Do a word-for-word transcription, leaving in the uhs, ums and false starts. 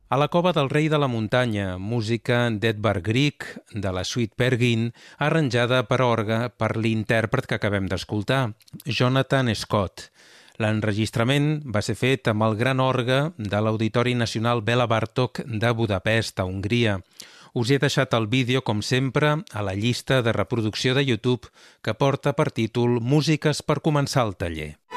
A la cova del rei de la muntanya, música d'Edvard Grieg, de la suite Peer Gynt, arranjada per orgue per l'intèrpret que acabem d'escoltar, Jonathan Scott. L'enregistrament va ser fet amb el gran orgue de l'Auditori Nacional Bela Bartók de Budapest, a Hongria. Us he deixat el vídeo, com sempre, a la llista de reproducció de YouTube que porta per títol Músiques per començar el taller.